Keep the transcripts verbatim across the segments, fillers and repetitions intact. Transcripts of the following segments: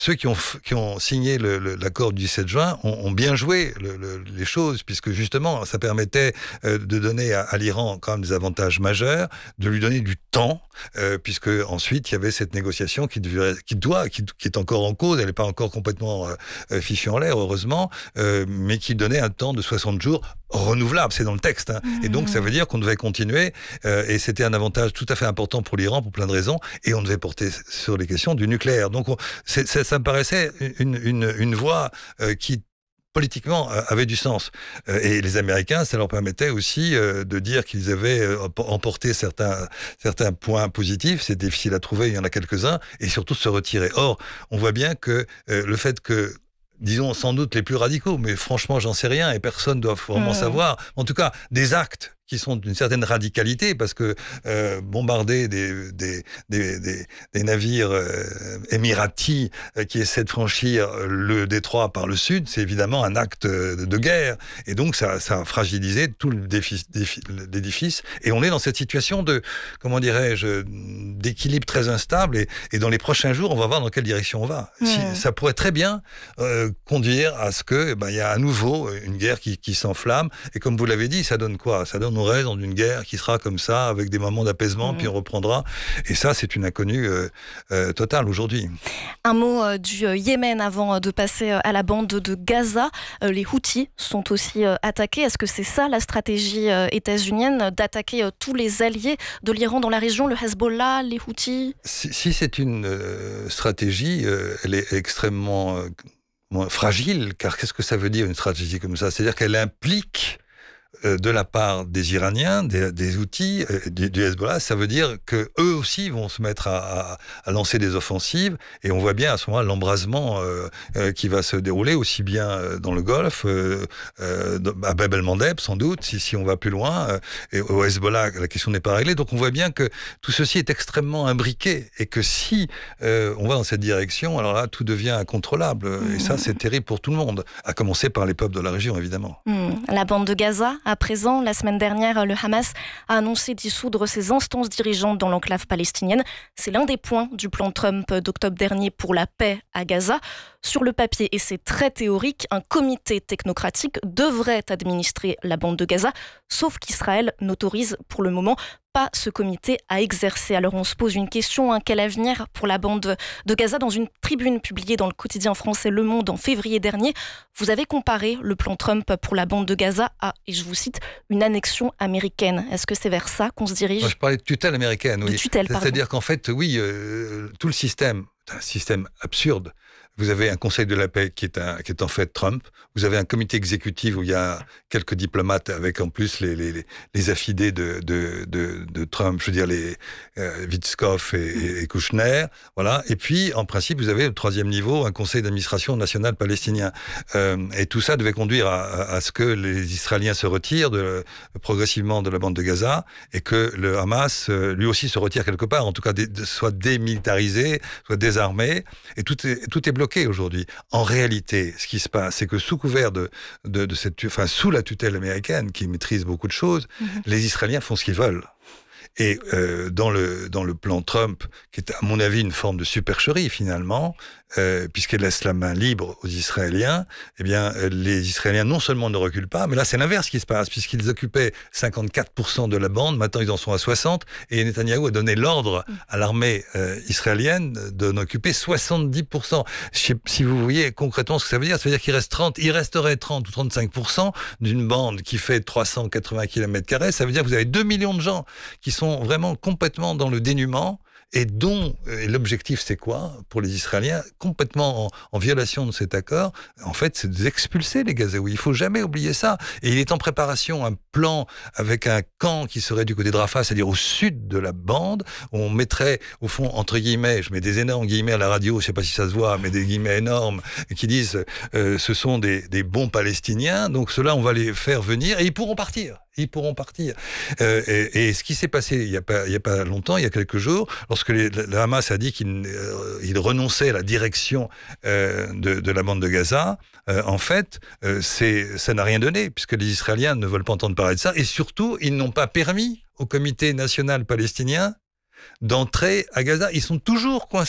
ceux qui ont, qui ont signé le, le, l'accord du dix-sept juin ont, ont bien joué le, le, les choses, puisque justement, ça permettait euh, de donner à, à l'Iran quand même des avantages majeurs, de lui donner du temps, euh, puisque ensuite, il y avait cette négociation qui, devait, qui doit, qui, qui est encore en cause, elle n'est pas encore complètement euh, fichue en l'air, heureusement, euh, mais qui donnait un temps de soixante jours renouvelable, c'est dans le texte. Hein. Mmh. Et donc, ça veut dire qu'on devait continuer, euh, et c'était un avantage tout à fait important pour l'Iran, pour plein de raisons, et on devait porter sur les questions du nucléaire. Donc, on, c'est, c'est, ça me paraissait une, une, une voie euh, qui, politiquement, euh, avait du sens. Euh, et les Américains, ça leur permettait aussi euh, de dire qu'ils avaient euh, emporté certains, certains points positifs, c'est difficile à trouver, il y en a quelques-uns, et surtout de se retirer. Or, on voit bien que euh, le fait que disons sans doute les plus radicaux, mais franchement j'en sais rien et personne ne doit vraiment mmh. savoir. En tout cas, des actes qui sont d'une certaine radicalité, parce que euh, bombarder des, des, des, des, des navires euh, émiratis euh, qui essaient de franchir le détroit par le sud, c'est évidemment un acte de, de guerre. Et donc ça, ça a fragilisé tout le défi, défi, l'édifice. Et on est dans cette situation de, comment dirais-je, d'équilibre très instable. Et, et dans les prochains jours, on va voir dans quelle direction on va. Mmh. Si, ça pourrait très bien euh, conduire à ce que, ben, il y a à nouveau une guerre qui, qui s'enflamme. Et comme vous l'avez dit, ça donne quoi? Ça donne on reste dans une guerre qui sera comme ça, avec des moments d'apaisement, mmh. puis on reprendra. Et ça, c'est une inconnue euh, euh, totale aujourd'hui. Un mot euh, du euh, Yémen avant euh, de passer euh, à la bande de Gaza. Euh, les Houthis sont aussi euh, attaqués. Est-ce que c'est ça la stratégie euh, états-unienne, d'attaquer euh, tous les alliés de l'Iran dans la région, le Hezbollah, les Houthis? Si, si c'est une euh, stratégie, euh, elle est extrêmement euh, fragile, car qu'est-ce que ça veut dire une stratégie comme ça? C'est-à-dire qu'elle implique de la part des Iraniens, des, des outils, euh, du, du Hezbollah, ça veut dire que eux aussi vont se mettre à, à, à lancer des offensives, et on voit bien à ce moment-là l'embrasement euh, euh, qui va se dérouler aussi bien dans le Golfe, euh, euh, à Bab el-Mandeb sans doute, si, si on va plus loin, euh, et au Hezbollah, la question n'est pas réglée. Donc on voit bien que tout ceci est extrêmement imbriqué, et que si euh, on va dans cette direction, alors là tout devient incontrôlable, mmh. et ça c'est terrible pour tout le monde, à commencer par les peuples de la région évidemment. Mmh. La bande de Gaza. À présent, la semaine dernière, le Hamas a annoncé dissoudre ses instances dirigeantes dans l'enclave palestinienne. C'est l'un des points du plan Trump d'octobre dernier pour la paix à Gaza. Sur le papier, et c'est très théorique, un comité technocratique devrait administrer la bande de Gaza, sauf qu'Israël n'autorise pour le moment pas ce comité à exercer. Alors on se pose une question, hein, quel avenir pour la bande de Gaza? Dans une tribune publiée dans le quotidien français Le Monde en février dernier, vous avez comparé le plan Trump pour la bande de Gaza à, et je vous cite, une annexion américaine. Est-ce que c'est vers ça qu'on se dirige? Moi, je parlais de tutelle américaine, oui. De tutelle, pardon. C'est-à-dire qu'en fait, oui, euh, tout le système, c'est un système absurde. Vous avez un conseil de la paix qui est, un, qui est en fait Trump. Vous avez un comité exécutif où il y a quelques diplomates avec en plus les, les, les affidés de, de, de, de Trump, je veux dire les euh, Witkoff et, et Kouchner. Voilà. Et puis, en principe, vous avez au troisième niveau un conseil d'administration national palestinien. Euh, et tout ça devait conduire à, à, à ce que les Israéliens se retirent de, progressivement de la bande de Gaza et que le Hamas, lui aussi, se retire quelque part, en tout cas, dé, soit démilitarisé, soit désarmé. Et tout est, tout est bloqué aujourd'hui. En réalité, ce qui se passe, c'est que sous couvert de, de, de cette, enfin, sous la tutelle américaine qui maîtrise beaucoup de choses, mmh. les Israéliens font ce qu'ils veulent. Et euh, dans le dans le plan Trump, qui est à mon avis une forme de supercherie finalement, euh, puisqu'elle laisse la main libre aux Israéliens, eh bien les Israéliens non seulement ne reculent pas, mais là c'est l'inverse qui se passe, puisqu'ils occupaient cinquante-quatre pour cent de la bande, maintenant ils en sont à soixante, et Netanyahou a donné l'ordre à l'armée euh, israélienne de n'occuper soixante-dix pour cent. Je sais, si vous voyez concrètement ce que ça veut dire, ça veut dire qu'il reste trente, il resterait trente ou trente-cinq pour cent d'une bande qui fait trois cent quatre-vingts kilomètres carrés, ça veut dire que vous avez deux millions de gens qui sont sont vraiment complètement dans le dénuement et dont et l'objectif c'est quoi pour les Israéliens, complètement en, en violation de cet accord, en fait c'est d'expulser les Gazaouis. Il faut jamais oublier ça. Et il est en préparation un plan avec un camp qui serait du côté de Rafah, c'est-à-dire au sud de la bande, où on mettrait au fond entre guillemets, je mets des énormes guillemets à la radio, je sais pas si ça se voit, mais des guillemets énormes qui disent euh, ce sont des, des bons Palestiniens, donc ceux-là on va les faire venir et ils pourront partir. Ils pourront partir. Euh, et, et ce qui s'est passé il n'y a pas, il y a pas longtemps, il y a quelques jours, lorsque les, le Hamas a dit qu'il euh, il renonçait à la direction euh, de, de la bande de Gaza, euh, en fait, euh, c'est, ça n'a rien donné, puisque les Israéliens ne veulent pas entendre parler de ça, et surtout, ils n'ont pas permis au comité national palestinien d'entrer à Gaza. Ils sont toujours coincés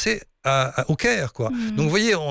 à, à, au Caire, quoi. Mmh. Donc, vous voyez, on,